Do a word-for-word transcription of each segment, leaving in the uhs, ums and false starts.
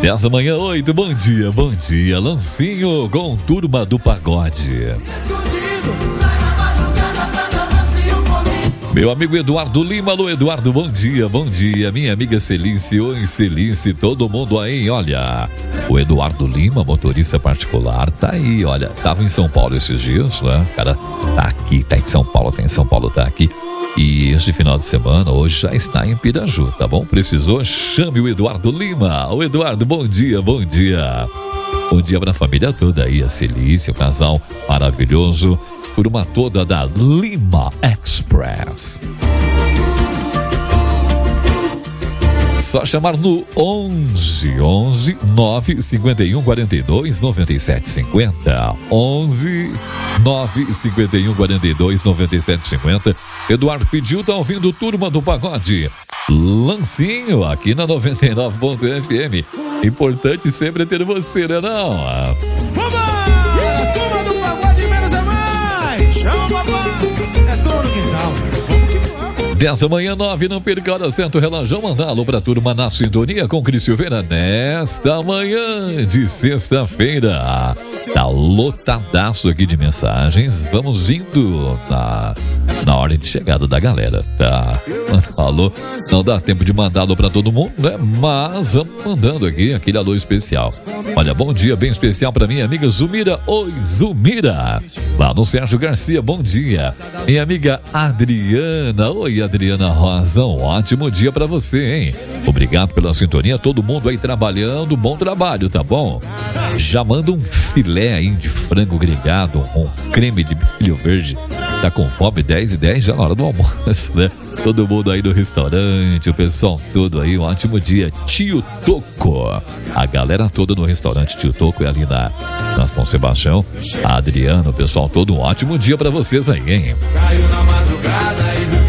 dez da manhã, oito, bom dia, bom dia. Lancinho com Turma do Pagode. Meu amigo Eduardo Lima, alô Eduardo, bom dia, bom dia. Minha amiga Celice, oi Celice, todo mundo aí, olha. O Eduardo Lima, motorista particular, tá aí, olha. Tava em São Paulo esses dias, né? O cara tá aqui, tá em São Paulo, tá em São Paulo, tá aqui. E este final de semana, hoje já está em Piraju, tá bom? Precisou? Chame o Eduardo Lima. O Eduardo, bom dia, bom dia. Bom dia pra família toda aí, a Celice, o casal maravilhoso. Turma toda da Lima Express. Só chamar no onze, onze, nove, cinquenta e um, quarenta e dois, noventa e sete, cinquenta. onze, nove, cinquenta e um, quarenta e dois, noventa e sete, cinquenta. Eduardo pediu, tá ouvindo Turma do Pagode. Lancinho, aqui na noventa e nove ponto F M. Importante sempre ter você, né não? Vamos! Turma do Pagode, menos é mais! Chama, papai! É tudo no quintal. dez da manhã, nove, não perca a hora certa, o relógio. Mandar alô pra turma na sintonia com Cris Silveira nesta manhã de sexta-feira. Tá lotadaço aqui de mensagens. Vamos indo na, na ordem de chegada da galera, tá? Alô, não dá tempo de mandar alô pra todo mundo, né? Mas vamos mandando aqui aquele alô especial. Olha, bom dia bem especial pra minha amiga Zumira. Oi, Zumira. Lá no Sérgio Garcia, bom dia. Minha amiga Adriana. Oi, Adriana. Adriana Rosa, um ótimo dia pra você, hein? Obrigado pela sintonia, todo mundo aí trabalhando, bom trabalho, tá bom? Já manda um filé aí de frango grelhado, um creme de milho verde. Tá com fome, dez e dez já na hora do almoço, né? Todo mundo aí no restaurante, o pessoal todo aí, um ótimo dia. Tio Toco, a galera toda no restaurante Tio Toco é ali na, na São Sebastião. A Adriana, o pessoal todo, um ótimo dia pra vocês aí, hein? Caiu na madrugada e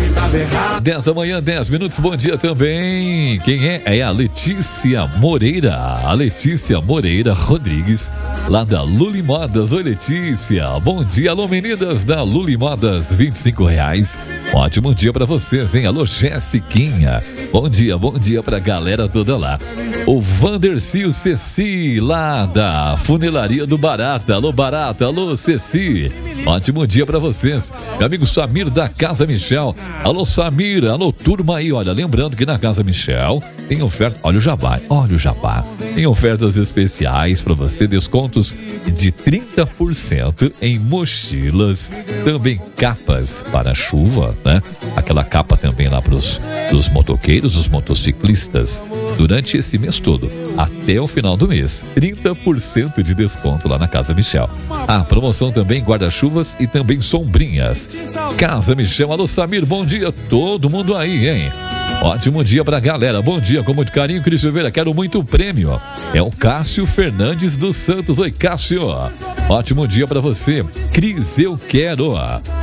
dez da manhã, dez minutos, bom dia também. Quem é? É a Letícia Moreira. A Letícia Moreira Rodrigues, lá da Luli Modas. Oi, Letícia. Bom dia, alô, meninas da Luli Modas, vinte e cinco reais. Ótimo dia pra vocês, hein? Alô, Jessiquinha. Bom dia, bom dia pra galera toda lá. O Vandercio Ceci, lá da Funilaria do Barata. Alô, Barata. Alô, Ceci. Ótimo dia pra vocês. Meu amigo Samir da Casa Michel. Alô, Samir. Alô, turma aí. Olha, lembrando que na Casa Michel tem oferta. Olha o jabá. Olha o jabá. Tem ofertas especiais pra você. Descontos de trinta por cento em mochilas. Também capas para chuva, né? Aquela capa também lá pros, pros motoqueiros, os motociclistas. Durante esse mês todo, até o final do mês, trinta por cento de desconto lá na Casa Michel. A promoção também guarda-chuvas e também sombrinhas. Casa Michel, alô Samir, bom dia, todo mundo aí, hein? Ótimo dia pra galera, bom dia, com muito carinho, Cris Silveira, quero muito prêmio. É o Cássio Fernandes dos Santos. Oi, Cássio. Ótimo dia pra você. Cris, eu quero.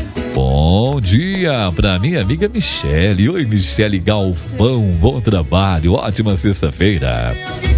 Bom dia pra minha amiga Michele. Oi, Michele Galvão, bom trabalho, ótima sexta-feira.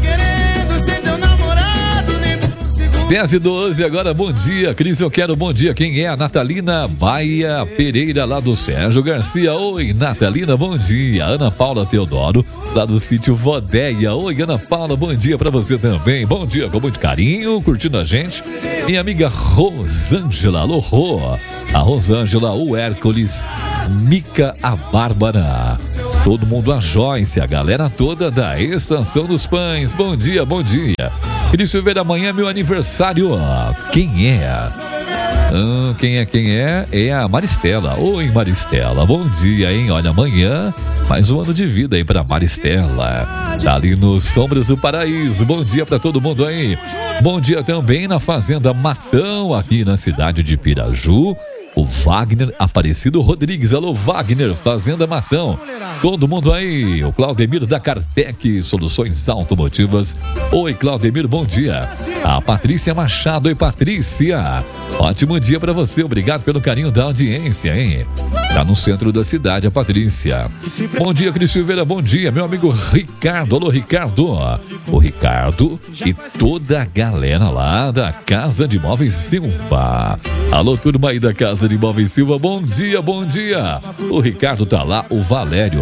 dez e doze agora, bom dia, Cris, eu quero bom dia. Quem é? A Natalina Maia Pereira, lá do Sérgio Garcia. Oi, Natalina, bom dia. Ana Paula Teodoro, lá do sítio Vodéia. Oi, Ana Paula, bom dia pra você também. Bom dia, com muito carinho, curtindo a gente. Minha amiga Rosângela, alô, Rô. A Rosângela, o Hércules, Mica, a Bárbara. Todo mundo, a Joyce, a galera toda da Estação dos Pães. Bom dia, bom dia. Cris Silveira, amanhã é meu aniversário. Quem é? Ah, quem é, quem é? É a Maristela. Oi, Maristela, bom dia, hein? Olha, amanhã, mais um ano de vida aí pra Maristela. Tá ali no Sombras do Paraíso. Bom dia pra todo mundo aí. Bom dia também na Fazenda Matão, aqui na cidade de Piraju. O Wagner Aparecido Rodrigues. Alô, Wagner, Fazenda Matão. Todo mundo aí. O Claudemir da Cartec Soluções Automotivas. Oi, Claudemir, bom dia. A Patrícia Machado. Oi, Patrícia. Ótimo dia pra você. Obrigado pelo carinho da audiência, hein? Tá no centro da cidade, a Patrícia. Bom dia, Cris Silveira. Bom dia, meu amigo Ricardo. Alô, Ricardo. O Ricardo e toda a galera lá da Casa de Móveis Silva. Alô, turma aí da Casa de Móveis Silva. Bom dia, bom dia. O Ricardo tá lá, o Valério.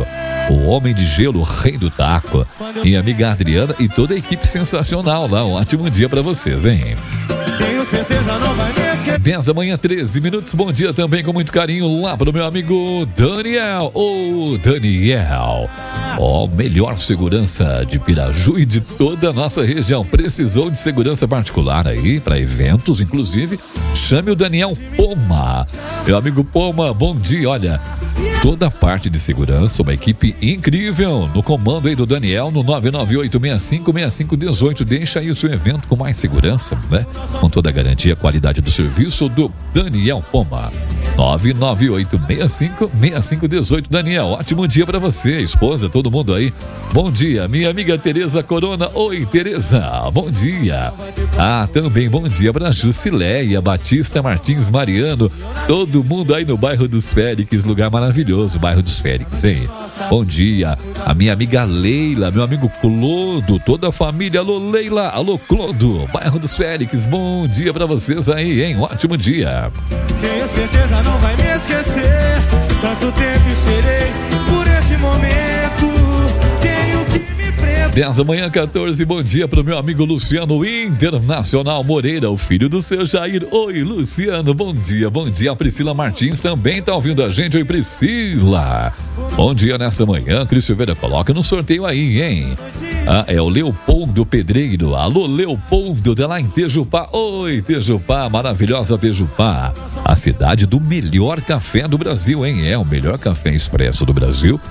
o Homem de Gelo, o Rei do Taco, minha amiga Adriana e toda a equipe sensacional lá. Um ótimo dia pra vocês, hein? Tenho certeza não vai me esquecer. dez da manhã, treze minutos. Bom dia também com muito carinho lá pro meu amigo Daniel. Ô, Daniel, ó, melhor segurança de Piraju e de toda a nossa região. Precisou de segurança particular aí para eventos, inclusive? Chame o Daniel Poma. Meu amigo Poma, bom dia. Olha, toda a parte de segurança, uma equipe incrível no comando aí do Daniel no nove nove oito seis cinco seis cinco um oito. Deixa aí o seu evento com mais segurança, né? Com toda a garantia, qualidade do serviço do Daniel Poma. nove nove oito seis cinco seis cinco um oito. Daniel, ótimo dia pra você, esposa, todo mundo aí. Bom dia, minha amiga Tereza Corona. Oi, Tereza, bom dia. Ah, também bom dia pra Jusileia, Batista Martins, Mariano, todo mundo aí no bairro dos Félix, lugar maravilhoso, bairro dos Félix, hein? Bom dia, a minha amiga Leila, meu amigo Clodo, toda a família. Alô, Leila, alô, Clodo, bairro dos Félix, bom dia pra vocês aí, hein? Ótimo dia. Tenho certeza não vai me esquecer. Tanto tempo esperei por esse momento. Tenho que me preparar. dez da manhã, quatorze, bom dia pro meu amigo Luciano Internacional Moreira, o filho do seu Jair. Oi, Luciano, bom dia, bom dia. A Priscila Martins também tá ouvindo a gente. Oi, Priscila. Bom dia nessa manhã. Cris Silveira, coloca no sorteio aí, hein? Ah, é o Leopoldo Pedreiro. Alô, Leopoldo, de lá em Tejupá. Oi, Tejupá, maravilhosa Tejupá. A cidade do melhor café do Brasil, hein? É o melhor café expresso do Brasil.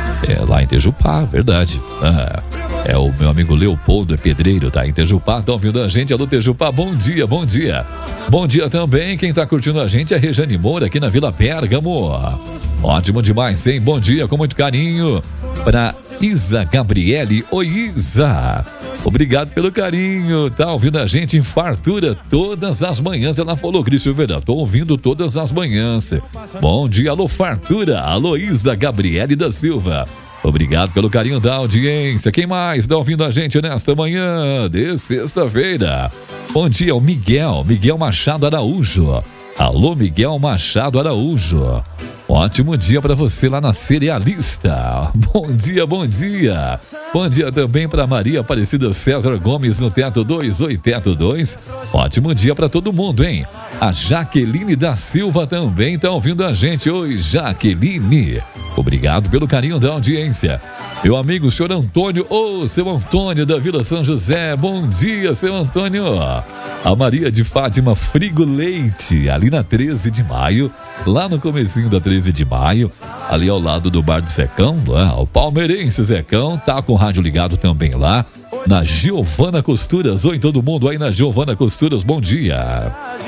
É lá em Tejupá, verdade. Ah, é o meu amigo Leopoldo Pedreiro, tá em Tejupá. Tá ouvindo a gente? Alô, Tejupá, bom dia, bom dia. Bom dia também, quem tá curtindo a gente é a Rejane Moura, aqui na Vila Pérgamo. Ótimo demais, hein? Bom dia, com muito carinho pra Isa Gabriele. Oi, Isa. Obrigado pelo carinho. Tá ouvindo a gente em fartura todas as manhãs. Ela falou, Cris Silveira, tô ouvindo todas as manhãs. Bom dia, alô, fartura. Alô, Isa Gabriele da Silva. Obrigado pelo carinho da audiência. Quem mais está ouvindo a gente nesta manhã de sexta-feira? Bom dia, o Miguel, Miguel Machado Araújo. Alô, Miguel Machado Araújo. Ótimo dia para você lá na Cerealista. Bom dia, bom dia. Bom dia também para Maria Aparecida César Gomes no Teto dois. Oi, Teto dois. Ótimo dia para todo mundo, hein? A Jaqueline da Silva também está ouvindo a gente. Oi, Jaqueline. Obrigado pelo carinho da audiência. Meu amigo, senhor Antônio, ô, oh, seu Antônio da Vila São José. Bom dia, seu Antônio. A Maria de Fátima Frigo Leite, ali na treze de maio, lá no comecinho da treze de maio, ali ao lado do bar do Zecão, lá, o palmeirense Zecão, tá com o rádio ligado também lá, na Giovana Costuras. Oi, todo mundo aí na Giovana Costuras, bom dia.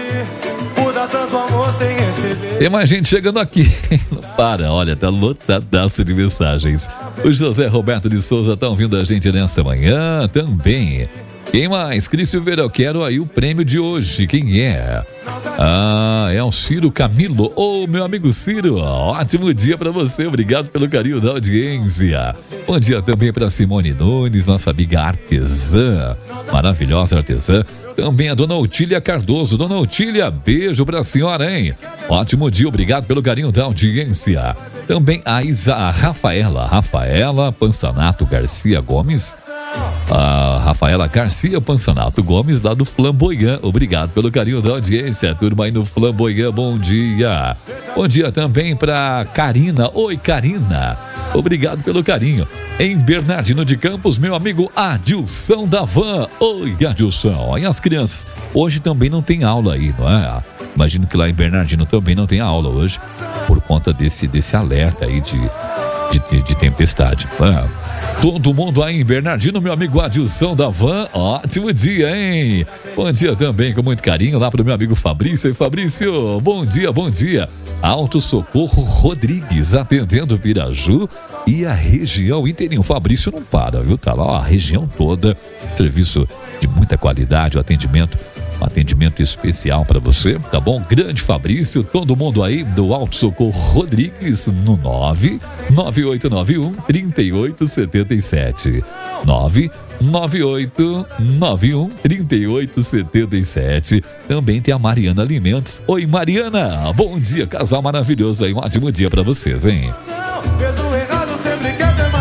Tem mais gente chegando aqui. Não para, olha, tá lotadaço de mensagens. O José Roberto de Souza tá ouvindo a gente nessa manhã também. Quem mais? Cris Silveira, eu quero aí o prêmio de hoje. Quem é? Ah, é o Ciro Camilo. Ô, oh, meu amigo Ciro, ótimo dia pra você. Obrigado pelo carinho da audiência. Bom dia também pra Simone Nunes, nossa amiga artesã, maravilhosa artesã. Também a dona Otília Cardoso. Dona Otília, beijo pra senhora, hein? Ótimo dia, obrigado pelo carinho da audiência. Também a Isa, a Rafaela, Rafaela Pansanato Garcia Gomes. A Rafaela Garcia Pansanato Gomes, lá do Flamboyant. Obrigado pelo carinho da audiência. Turma aí no Flamboyant, bom dia. Bom dia também pra Karina. Oi, Karina. Obrigado pelo carinho. Em Bernardino de Campos, meu amigo Adilson da Van. Oi, Adilson. E as crianças? Hoje também não tem aula aí, não é? Imagino que lá em Bernardino também não tem aula hoje, por conta desse, desse alerta aí de, de, de tempestade. É. Todo mundo aí em Bernardino, meu amigo Adilson da Van, ótimo dia, hein? Bom dia também, com muito carinho, lá pro meu amigo Fabrício. E Fabrício, bom dia, bom dia. Auto Socorro Rodrigues, atendendo Piraju e a região inteirinha. O Fabrício não para, viu? Tá lá, ó, a região toda, serviço de muita qualidade, o atendimento Um atendimento especial para você, tá bom? Grande Fabrício, todo mundo aí do Auto Socorro Rodrigues no nove nove oito nove um, três oito sete sete. nove nove oito nove um, três oito sete sete. Também tem a Mariana Alimentos. Oi, Mariana, bom dia, casal maravilhoso aí, um ótimo dia para vocês, hein? Fez o errado, sempre quer ter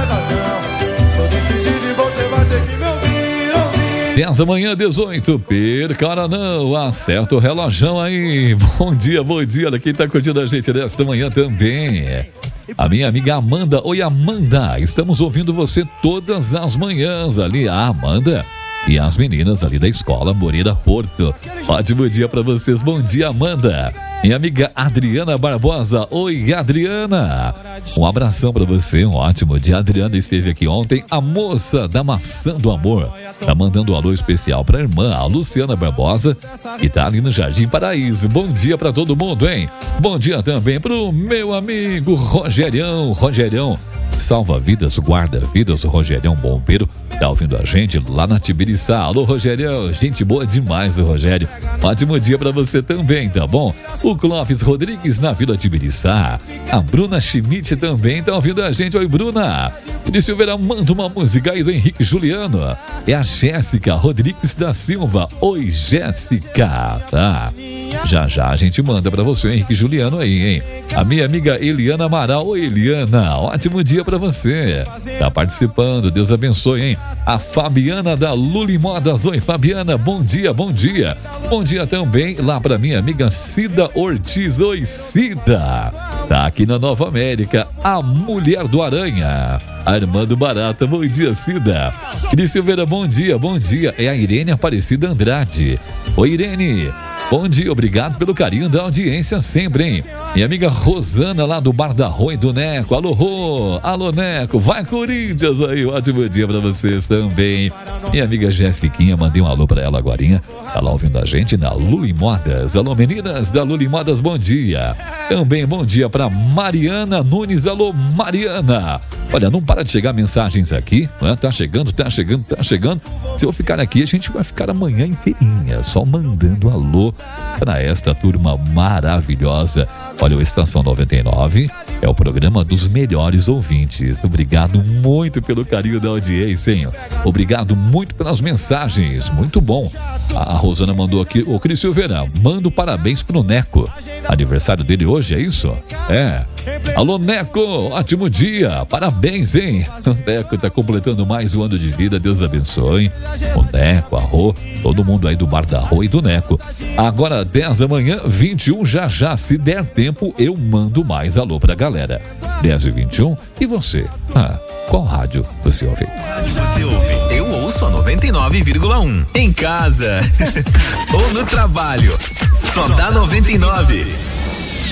dez da manhã, dezoito. Perca hora não, acerta o relojão aí. Bom dia, bom dia. Olha quem tá curtindo a gente desta manhã também. A minha amiga Amanda. Oi, Amanda. Estamos ouvindo você todas as manhãs ali. A Amanda e as meninas ali da escola Moreira Porto. Ótimo dia pra vocês. Bom dia, Amanda. Minha amiga Adriana Barbosa. Oi, Adriana. Um abração pra você. Um ótimo dia. A Adriana esteve aqui ontem. A moça da Maçã do Amor tá mandando um alô especial pra irmã, a Luciana Barbosa, que tá ali no Jardim Paraíso. Bom dia pra todo mundo, hein? Bom dia também pro meu amigo Rogerião. Rogerião salva vidas, guarda vidas. O Rogerião Bombeiro tá ouvindo a gente lá na Tibiriçá. Alô, Rogerião, gente boa demais o Rogério. Ótimo dia pra você também, tá bom? O Clóvis Rodrigues na Vila Tibiriçá. A Bruna Schmidt também tá ouvindo a gente. Oi, Bruna. E Silveira manda uma música aí do Henrique Juliano. É a Jéssica Rodrigues da Silva. Oi, Jéssica. Tá. Já já a gente manda pra você, Henrique Juliano aí, hein? A minha amiga Eliana Amaral. Oi, Eliana. Ótimo dia pra você. Tá participando. Deus abençoe, hein? A Fabiana da Luli Modas. Oi, Fabiana. Bom dia, bom dia. Bom dia também lá pra minha amiga Cida Ortiz. Oi, Cida. Tá aqui na Nova América. A Mulher do Aranha. Armando Barata. Bom dia, Cida. Cris Silveira, bom dia, bom dia. É a Irene Aparecida Andrade. Oi, Irene. Bom dia, obrigado pelo carinho da audiência sempre, hein? Minha amiga Rosana lá do Bar da Rô e do Neco. Alô, Rô. Alô, Neco. Vai, Corinthians aí. Ótimo dia pra vocês também. Minha amiga Jessiquinha, mandei um alô pra ela agorinha. Tá lá ouvindo a gente na Luli Modas. Alô, meninas da Luli Modas, bom dia. Também bom dia pra Mariana Nunes. Alô, Mariana. Olha, não para de chegar mensagens aqui, né? Tá chegando, tá chegando, tá chegando. Se eu ficar aqui, a gente vai ficar a manhã inteirinha só mandando alô para esta turma maravilhosa. Olha, o Estação noventa e nove é o programa dos melhores ouvintes. Obrigado muito pelo carinho da audiência, hein? Obrigado muito pelas mensagens, muito bom. A Rosana mandou aqui, ô Cris Silveira, manda parabéns pro Neco. Aniversário dele hoje, é isso? É. Alô, Neco, ótimo dia, parabéns, hein? O Neco tá completando mais um ano de vida, Deus abençoe. O Neco, a Rô, todo mundo aí do Bar da Rô e do Neco. Agora, dez da manhã, vinte e um, já já, se der tempo, eu mando mais alô pra galera. dez e vinte e um, e você? Ah, qual rádio você ouve? Você ouve? Eu ouço a noventa e nove vírgula um. Em casa ou no trabalho. Só dá noventa e nove.